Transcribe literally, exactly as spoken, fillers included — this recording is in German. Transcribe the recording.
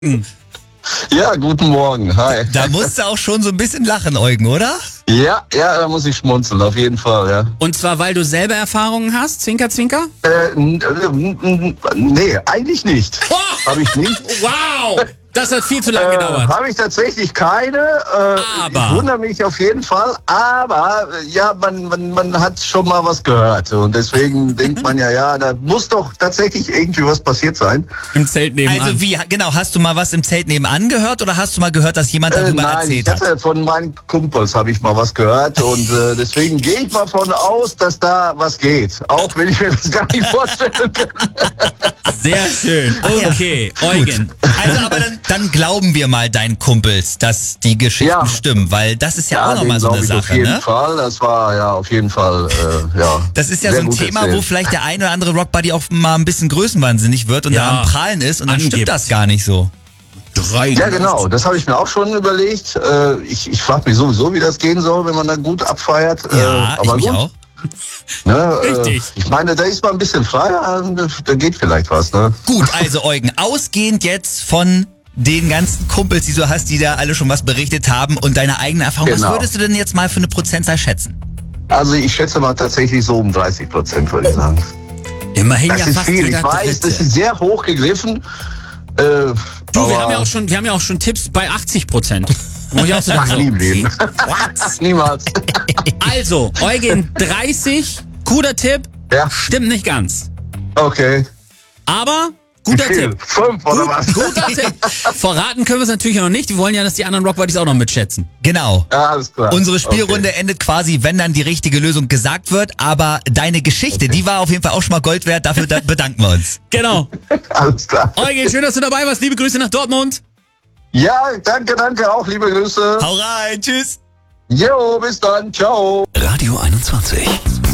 Ja, guten Morgen. Hi. Da musst du auch schon so ein bisschen lachen, Eugen, oder? Ja, ja, da muss ich schmunzeln, auf jeden Fall, ja. Und zwar, weil du selber Erfahrungen hast, Zwinker, Zwinker? Äh, n- n- n- nee, eigentlich nicht. Oh! Habe ich nicht. Wow! Das hat viel zu lange Äh, gedauert. Habe ich tatsächlich keine. Äh, Aber. Ich wundere mich auf jeden Fall. Aber äh, ja, man, man, man hat schon mal was gehört. Und deswegen denkt man ja, ja, da muss doch tatsächlich irgendwie was passiert sein. Im Zelt nebenan. Also wie, genau, hast du mal was im Zelt nebenan gehört oder hast du mal gehört, dass jemand Äh, darüber nein, erzählt ich hat? hatte von meinen Kumpels habe ich mal was gehört und äh, deswegen gehe ich mal von aus, dass da was geht. Auch wenn ich mir das gar nicht vorstellen kann. Sehr schön. ja. Okay, Eugen. Also aber dann, dann glauben wir mal deinen Kumpels, dass die Geschichten Ja. stimmen, weil das ist ja, auch den nochmal so glaub eine ich auf Sache, jeden ne? Fall. Das war ja auf jeden Fall, äh, ja. Das ist ja sehr so ein gut Thema, erzählt. wo vielleicht der ein oder andere Rockbuddy auch mal ein bisschen größenwahnsinnig wird und Ja. da am Prahlen ist und dann Angibt. stimmt das gar nicht so. Drei. Ja, genau. Das habe ich mir auch schon überlegt. Äh, ich ich frage mich sowieso, wie das gehen soll, wenn man da gut abfeiert. Ja, äh, aber ich mich gut. auch. Ne, äh, Richtig. ich meine, da ist man ein bisschen freier, da geht vielleicht was, ne? Gut, also Eugen, ausgehend jetzt von den ganzen Kumpels, die du hast, die da alle schon was berichtet haben und deine eigene Erfahrung, was Genau. würdest du denn jetzt mal für eine Prozentzahl schätzen? Also ich schätze mal tatsächlich so um dreißig Prozent, würde ich sagen. Immerhin Das ja ist fast viel. jeder Ich weiß, das Dritte. ist sehr hoch gegriffen. Äh, Du, wir aber- haben ja auch schon, wir haben ja auch schon Tipps bei achtzig Prozent. Muss ich auch so Ach, nie im sagen. Leben. Niemals. Also, Eugen, dreißig, guter Tipp, Ja, stimmt nicht ganz. okay. Aber, Wie guter viel? Tipp. Fünf oder was? Guter Tipp. Verraten können wir es natürlich noch nicht. Wir wollen ja, dass die anderen Rockbuddies auch noch mitschätzen. Genau. Ja, alles klar. Unsere Spielrunde Okay. endet quasi, wenn dann die richtige Lösung gesagt wird, aber deine Geschichte, die war auf jeden Fall auch schon mal Gold wert, dafür da bedanken wir uns. Genau. Alles klar. Eugen, schön, dass du dabei warst. Liebe Grüße nach Dortmund. Ja, danke, danke auch. Liebe Grüße. Hau rein, tschüss. Jo, bis dann. Ciao. Radio einundzwanzig.